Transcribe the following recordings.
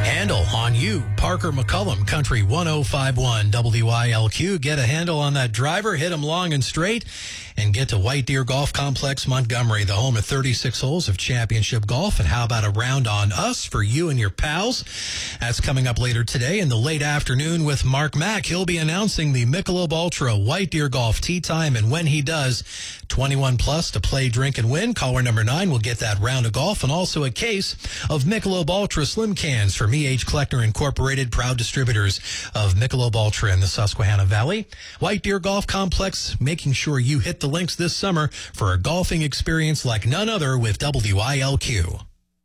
Handle on you. Parker McCullum, Country 105.1 WILQ. Get a handle on that driver, hit him long and straight, and get to White Deer Golf Complex, Montgomery, the home of 36 holes of championship golf. And how about a round on us for you and your pals? That's coming up later today in the late afternoon with Mark Mack. He'll be announcing the Michelob Ultra White Deer Golf tee time, and when he does, 21 plus to play, drink, and win. Caller number 9 will get that round of golf and also a case of Michelob Ultra Slim Cans from E.H. Kleckner Incorporated, proud distributors of Michelob Ultra in the Susquehanna Valley. White Deer Golf Complex, making sure you hit the links this summer for a golfing experience like none other with WILQ.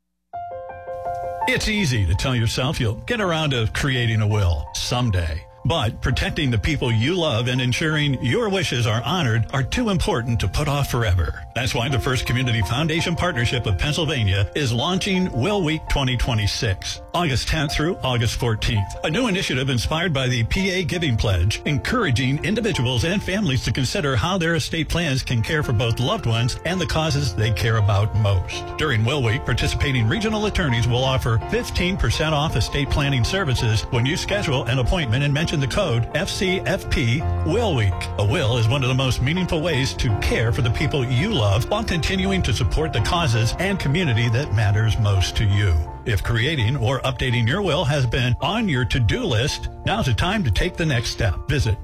It's easy to tell yourself you'll get around to creating a will someday. But protecting the people you love and ensuring your wishes are honored are too important to put off forever. That's why the First Community Foundation Partnership of Pennsylvania is launching Will Week 2026, August 10th through August 14th. A new initiative inspired by the PA Giving Pledge, encouraging individuals and families to consider how their estate plans can care for both loved ones and the causes they care about most. During Will Week, participating regional attorneys will offer 15% off estate planning services when you schedule an appointment and mention the code FCFP Will Week. A will is one of the most meaningful ways to care for the people you love while continuing to support the causes and community that matters most to you. If creating or updating your will has been on your to-do list, now's the time to take the next step. Visit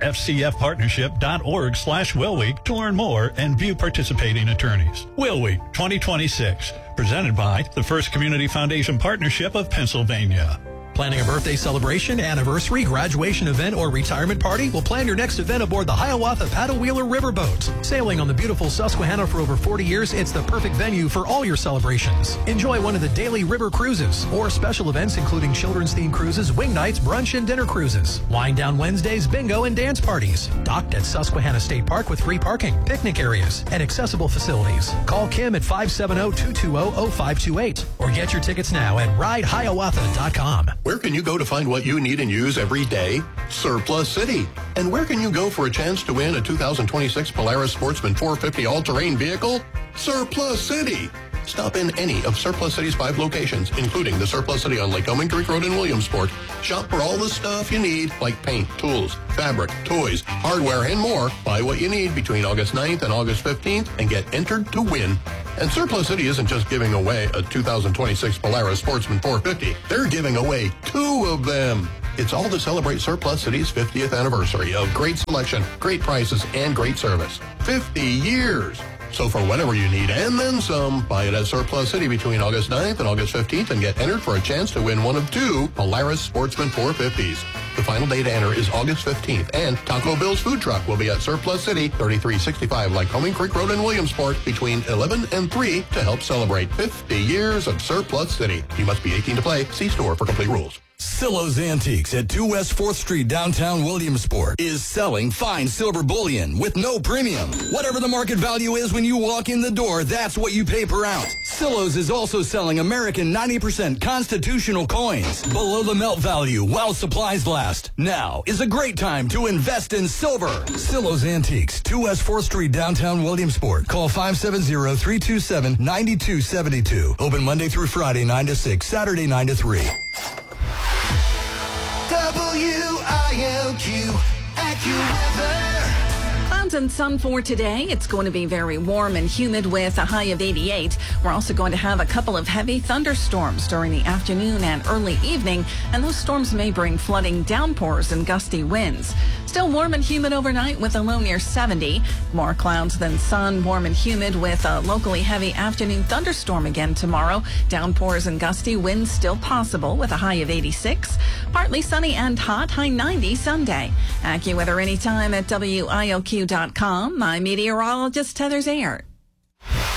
fcfpartnership.org/Will Week to learn more and view participating attorneys. Will Week 2026, presented by the First Community Foundation Partnership of Pennsylvania. Planning a birthday celebration, anniversary, graduation event, or retirement party? Well, plan your next event aboard the Hiawatha Paddle Wheeler Riverboat. Sailing on the beautiful Susquehanna for over 40 years, it's the perfect venue for all your celebrations. Enjoy one of the daily river cruises or special events including children's themed cruises, wing nights, brunch, and dinner cruises. Wind down Wednesdays, bingo, and dance parties. Docked at Susquehanna State Park with free parking, picnic areas, and accessible facilities. Call Kim at 570-220-0528 or get your tickets now at ridehiawatha.com. Where can you go to find what you need and use every day? Surplus City. And where can you go for a chance to win a 2026 Polaris Sportsman 450 all-terrain vehicle? Surplus City. Stop in any of Surplus City's 5 locations, including the Surplus City on Lake Elming Creek Road in Williamsport. Shop for all the stuff you need, like paint, tools, fabric, toys, hardware, and more. Buy what you need between August 9th and August 15th and get entered to win. And Surplus City isn't just giving away a 2026 Polaris Sportsman 450. They're giving away 2 of them. It's all to celebrate Surplus City's 50th anniversary of great selection, great prices, and great service. 50 years. So for whatever you need and then some, buy it at Surplus City between August 9th and August 15th and get entered for a chance to win one of 2 Polaris Sportsman 450s. The final day to enter is August 15th, and Taco Bill's food truck will be at Surplus City, 3365 Lycoming Creek Road in Williamsport between 11 and 3 to help celebrate 50 years of Surplus City. You must be 18 to play. See store for complete rules. Silo's Antiques at 2 West 4th Street, downtown Williamsport, is selling fine silver bullion with no premium. Whatever the market value is when you walk in the door, that's what you pay per ounce. Silo's is also selling American 90% constitutional coins below the melt value while supplies last. Now is a great time to invest in silver. Silo's Antiques, 2 West 4th Street, downtown Williamsport. Call 570-327-9272. Open Monday through Friday, 9 to 6, Saturday, 9 to 3. WILQ AccuWeather. Clouds and sun for today. It's going to be very warm and humid with a high of 88. We're also going to have a couple of heavy thunderstorms during the afternoon and early evening, and those storms may bring flooding, downpours, and gusty winds. Still warm and humid overnight with a low near 70. More clouds than sun, warm and humid with a locally heavy afternoon thunderstorm again tomorrow. Downpours and gusty winds still possible with a high of 86. Partly sunny and hot, high 90 Sunday. AccuWeather anytime at WILQ.com. I'm meteorologist Heather Zayert.